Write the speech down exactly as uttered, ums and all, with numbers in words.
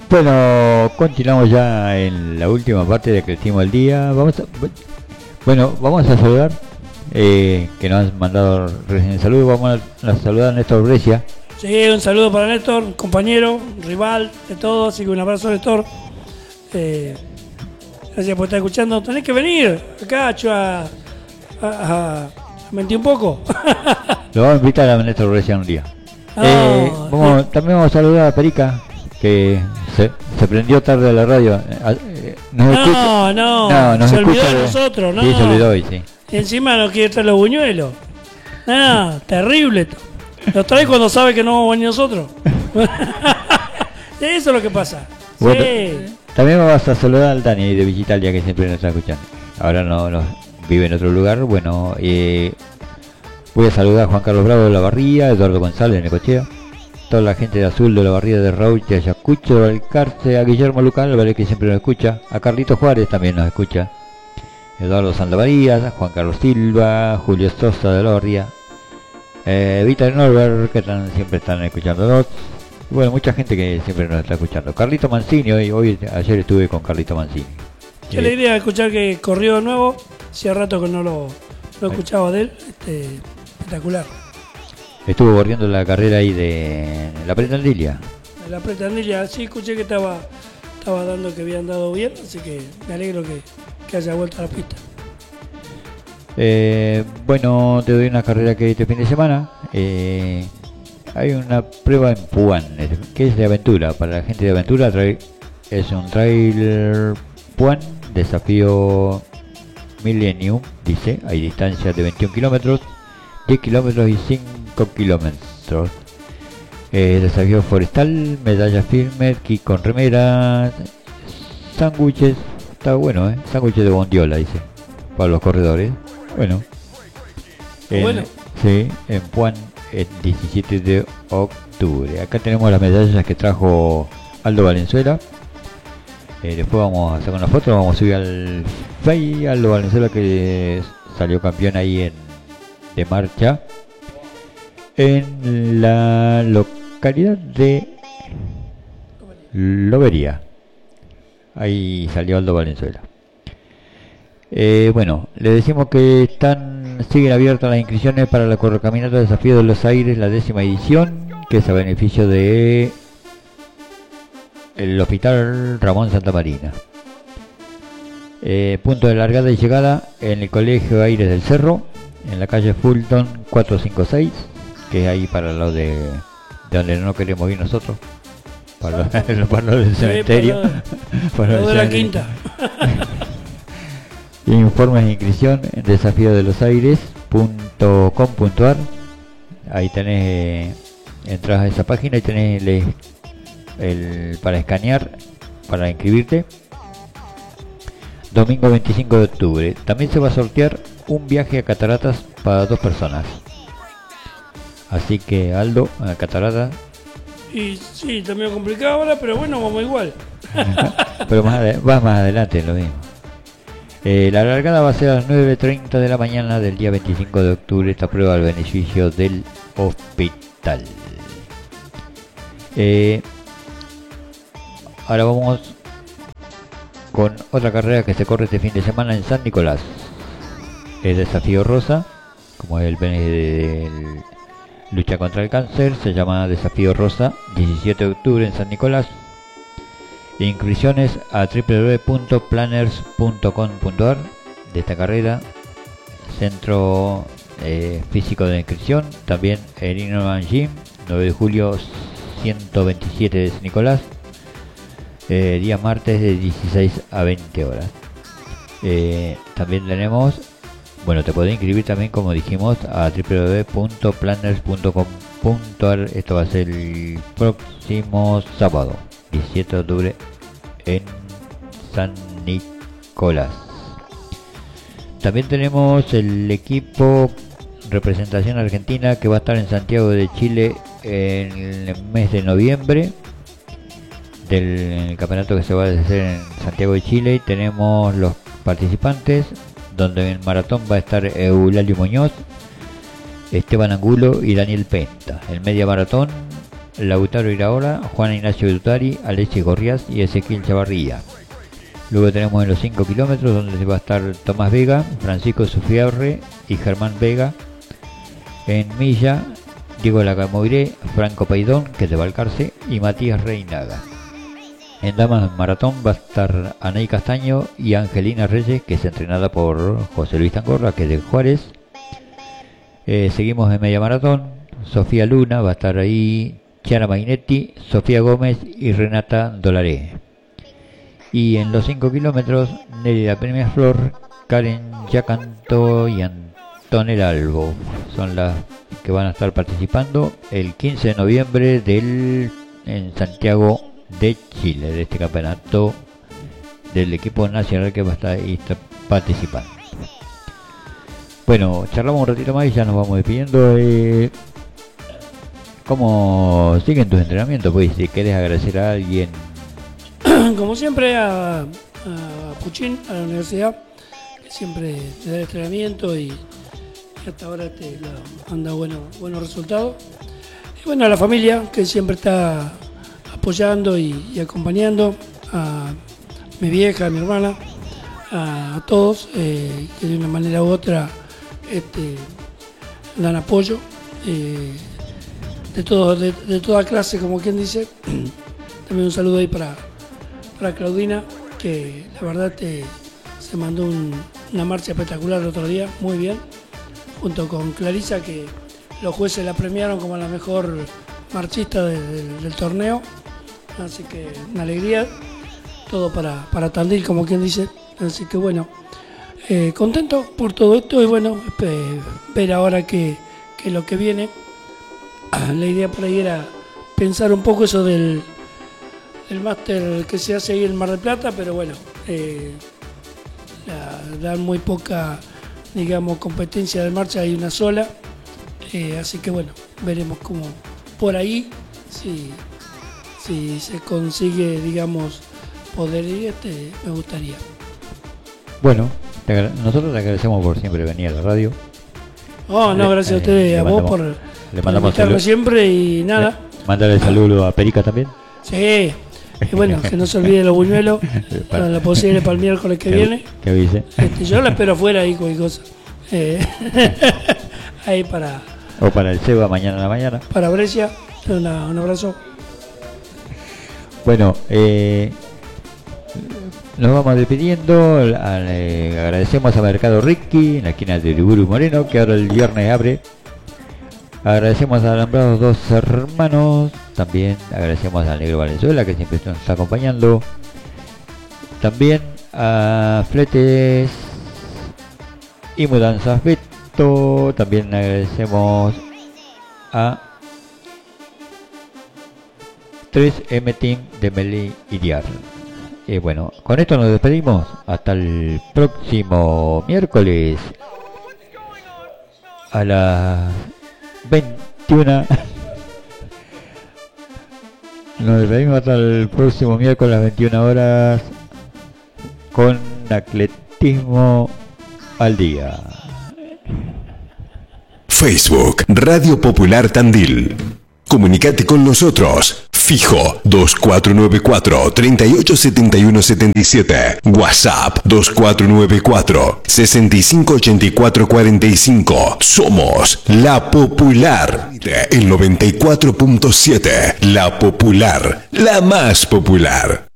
Bueno, continuamos ya en la última parte de Crecimos el Día. Vamos a, bueno, vamos a saludar, eh, que nos han mandado recién saludos. Vamos a, a saludar a Néstor Brescia. Sí, un saludo para Néstor, compañero, rival de todos, así que un abrazo, Néstor. Eh, gracias por estar escuchando. Tenés que venir acá, Cho, a, a, a, a mentir un poco. Lo vamos a invitar a Néstor Brescia un día. No, eh, vamos, también vamos a saludar a Perica, que se, se prendió tarde a la radio. Eh, nos no, escucha, no, no nos se olvidó escucha de de nosotros, ¿no? Sí, se olvidó hoy, sí. Y encima no quiere traer los buñuelos. No, terrible. Los trae cuando sabe que no vamos a venir nosotros. Eso es lo que pasa. Bueno, Sí. también vamos a saludar al Dani de Vigitalia, que siempre nos está escuchando. Ahora no, no vive en otro lugar. Bueno, eh, voy a saludar a Juan Carlos Bravo de La Barría, Eduardo González de Necochea, toda la gente de Azul de La Barría, de Raúl, de Ayacucho, de Alcarce, a Guillermo Lucal, ¿vale? Que siempre nos escucha, a Carlito Juárez también nos escucha, Eduardo Santamaría, Juan Carlos Silva, Julio Sosa de La Barría, eh, Vita Norbert, que tan, siempre están escuchándonos. Bueno, mucha gente que siempre nos está escuchando. Carlito Mancini, hoy, hoy ayer estuve con Carlito Mancini. Qué alegría escuchar que corrió de nuevo. Hacía rato que no lo, lo escuchaba de él. Este, espectacular. Estuvo corriendo la carrera ahí de la Pretandilia. La Pretandilia, sí, escuché que estaba, estaba dando que habían dado bien, así que me alegro que, que haya vuelto a la pista. Eh, bueno, te doy una carrera que hay este fin de semana. Eh, hay una prueba en Puan, que es de aventura. Para la gente de aventura trae, es un trailer Puan, desafío Millennium, dice. Hay distancias de veintiún kilómetros, diez kilómetros y cinco kilómetros. Eh, desafío forestal, medalla firme, kit con remera, sándwiches. Está bueno, ¿eh? Sándwiches de bondiola, dice, para los corredores. Bueno, en, Bueno. Sí, en Puan, el diecisiete de octubre. Acá tenemos las medallas que trajo Aldo Valenzuela. Eh, después vamos a sacar una foto, vamos a subir al Face. Aldo Valenzuela, que salió campeón ahí en de marcha en la localidad de Lobería. Ahí salió Aldo Valenzuela. Eh, bueno, le decimos que están siguen abiertas las inscripciones para la Correcaminata Desafío de los Aires, la décima edición, que es a beneficio de el Hospital Ramón Santa Marina. Eh, punto de largada y llegada en el Colegio Aires del Cerro, en la calle Fulton cuatrocientos cincuenta y seis, que es ahí para lo de, de donde no queremos ir nosotros, para lo, para lo del cementerio, para lo de la quinta. Informes de inscripción en desafío de los aires punto com punto ar. Ahí tenés, entras a esa página y tenés el, el para escanear, para inscribirte. Domingo veinticinco de octubre. También se va a sortear un viaje a Cataratas para dos personas. Así que Aldo, a Cataratas. Y sí, también complicado ahora, pero bueno, vamos igual. Pero más ade- va más adelante lo mismo. Eh, la largada va a ser a las nueve treinta de la mañana del día veinticinco de octubre. Esta prueba al beneficio del hospital. Eh, ahora vamos con otra carrera que se corre este fin de semana en San Nicolás. Es desafío rosa, como es el bene- del lucha contra el cáncer. Se llama desafío rosa, diecisiete de octubre en San Nicolás. Inscripciones a doble u doble u doble u punto planners punto com punto ar de esta carrera. Centro eh, físico de inscripción. También el Innovan Gym, nueve de julio ciento veintisiete de San Nicolás. Eh, día martes de dieciséis a veinte horas. Eh, también tenemos, bueno, te podés inscribir también, como dijimos, a doble u doble u doble u punto planners punto com punto ar. Esto va a ser el próximo sábado, diecisiete de octubre, en San Nicolás. También tenemos el equipo representación argentina, que va a estar en Santiago de Chile en el mes de noviembre, del campeonato que se va a hacer en Santiago de Chile. Y tenemos los participantes, donde en maratón va a estar Eulalio Muñoz, Esteban Angulo y Daniel Penta. El media maratón Lautaro Iraola, Juan Ignacio Dutari, Alexis Gorriás y Ezequiel Chavarría. Luego tenemos en los cinco kilómetros donde va a estar Tomás Vega, Francisco Sufiarre y Germán Vega. En milla, Diego Lacamoiré, Franco Paidón, que es de Balcarce, y Matías Reinaga. En damas maratón va a estar Anaí Castaño y Angelina Reyes, que es entrenada por José Luis Tangorra, que es de Juárez. Eh, seguimos en media maratón, Sofía Luna va a estar ahí, Chiara Magnetti, Sofía Gómez y Renata Dolaré. Y en los cinco kilómetros, Nelly Premia Flor, Karen Yacanto y Antonella Albo son las que van a estar participando el quince de noviembre del, en Santiago de Chile, de este campeonato del equipo nacional que va a estar ahí participando. Bueno, charlamos un ratito más y ya nos vamos despidiendo. Eh, ¿Cómo siguen tus entrenamientos? Pues si querés agradecer a alguien. Como siempre a, a Puchín, a la universidad, que siempre te da el entrenamiento y, y hasta ahora te la, han dado bueno, buenos resultados. Y bueno, a la familia, que siempre está apoyando y, y acompañando, a mi vieja, a mi hermana, a, a todos, eh, que de una manera u otra este, dan apoyo, eh, de, todo, de, de toda clase, como quien dice. También un saludo ahí para, para Claudina, que la verdad te, se mandó un, una marcha espectacular el otro día, muy bien, junto con Clarisa, que los jueces la premiaron como la mejor marchista de, de, del torneo, así que una alegría, todo para, para Tandil, como quien dice, así que bueno, eh, contento por todo esto y bueno, eh, ver ahora que, que lo que viene, la idea por ahí era pensar un poco eso del el máster que se hace ahí en Mar del Plata, pero bueno, eh, la, dan muy poca, digamos, competencia de marcha, hay una sola, eh, así que bueno, veremos cómo por ahí, si, si se consigue, digamos, poder ir, este, me gustaría. Bueno, te agra- nosotros te agradecemos por siempre venir a la radio. Oh, no, Le- gracias a eh, ustedes, le a mandamos- vos por, le por mandamos invitarme salud. siempre y nada. Eh, Mándale saludo a Perica también. Sí, y bueno, que no se olvide los buñuelos, para la posible para el miércoles que viene. ¿Qué avise? Este, yo la espero afuera ahí, cualquier cosa. Eh, ahí para, O para el Seba mañana a la mañana. para Brescia, una- un abrazo. Bueno, eh, nos vamos despidiendo. Al- eh, agradecemos a Mercado Ricky, en la esquina de Uriburu Moreno, que ahora el viernes abre. Agradecemos a Alambrados Dos Hermanos. También agradecemos al Negro Valenzuela, que siempre nos está acompañando. También a Fletes y Mudanzas Beto. También agradecemos a tres eme Team de Meli y Diar. Y bueno, con esto nos despedimos. Hasta el próximo miércoles a las veintiuna. Nos despedimos hasta el próximo miércoles a las veintiuna horas con Atletismo al Día. Facebook, Radio Popular Tandil. Comunicate con nosotros. Fijo dos cuatro nueve cuatro, tres ocho siete uno siete siete. WhatsApp dos cuatro nueve cuatro, seis cinco ocho cuatro cuatro cinco. Somos La Popular. El noventa y cuatro punto siete. La Popular. La más popular.